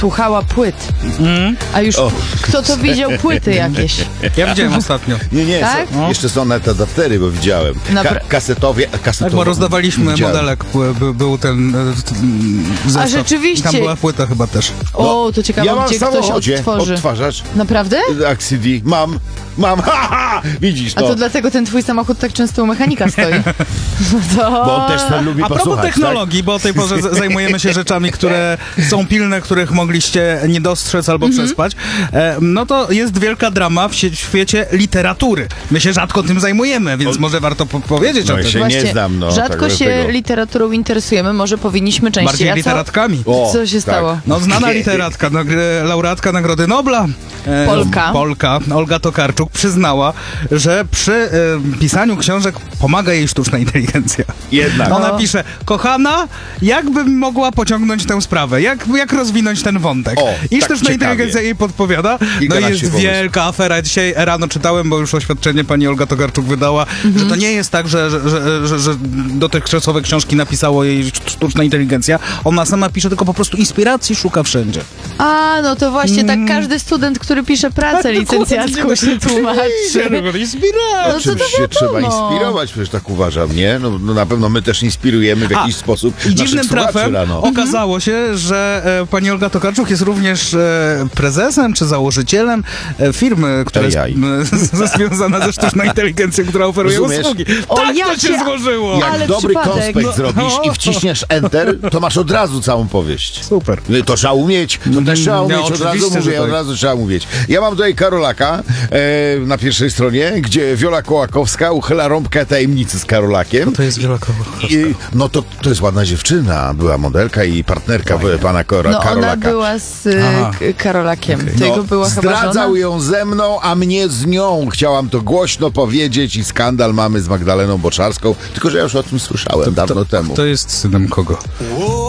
tuchała płyt. A już kto to widział płyty jakieś? Ja widziałem ostatnio. Nie, Tak? jeszcze są nawet adaptery, bo widziałem. Kasetowe. Tak, bo rozdawaliśmy modelek, był ten zestaw. A rzeczywiście. Tam była płyta chyba też. O, to ciekawe, Ja mam gdzie w ktoś samochodzie odtworzy. odtwarzacz. Naprawdę? Tak, CD. Mam. Widzisz, A no. to dlatego ten twój samochód tak często u mechanika stoi. Bo on też ten lubi A propos posłuchać, technologii, bo o tej porze zajmujemy się rzeczami, które są pilne, których mogliście nie dostrzec albo przespać, no to jest wielka drama w świecie literatury. My się rzadko tym zajmujemy, więc może warto powiedzieć No o i tym. się Właśnie, nie znam, no. rzadko tak, się dlatego. literaturą interesujemy, może powinniśmy częściej. Bardziej A co? literatkami. O, Co się tak. stało? No znana literatka, laureatka Nagrody Nobla. Polka, Olga Tokarczuk przyznała, że przy pisaniu książek pomaga jej sztuczna inteligencja. Jednak. Ona pisze, kochana, jakbym mogła pociągnąć tę sprawę? Jak rozwinąć ten wątek? O, I tak sztuczna ciekawie. inteligencja jej podpowiada. No i jest wielka afera. Dzisiaj rano czytałem, bo już oświadczenie pani Olga Tokarczuk wydała, że to nie jest tak, że dotychczasowe książki napisało jej sztuczna inteligencja. Ona sama pisze, tylko po prostu inspiracji szuka wszędzie. A, no to właśnie tak każdy student, który pisze pracę licencjacką się tłumaczy. No Czymś to się trzeba wiadomo. inspirować, przecież tak uważam, nie? No na pewno my też inspirujemy w jakiś sposób I naszych dziwnym słuchaczy trafem rano. okazało się, że pani Olga Tokarczuk jest również prezesem czy założycielem firmy, która jest AI. związana ze sztuczną inteligencją, która oferuje Rozumiesz? usługi. O, Tak ja to się cię- złożyło. Jak Ale dobry przypadek. konspekt zrobisz i wciśniesz Enter, to masz od razu całą powieść. Super. To trzeba umieć, to też trzeba umieć, od razu oczywiście, że mówię, tak. od razu trzeba umieć. Ja mam tutaj Karolaka na pierwszej stronie, gdzie Wiola Kołakowska uchyla rąbkę tajemnicy z Karolakiem. To jest wielkowo. No to jest ładna dziewczyna, była modelka i partnerka pana No ona Karolaka. była z Aha. Karolakiem. Okej. To jego No, była chyba żona? zdradzał ją ze mną, a mnie z nią. Chciałam to głośno powiedzieć i skandal mamy z Magdaleną Boczarską, tylko że ja już o tym słyszałem dawno temu. To jest synem kogo?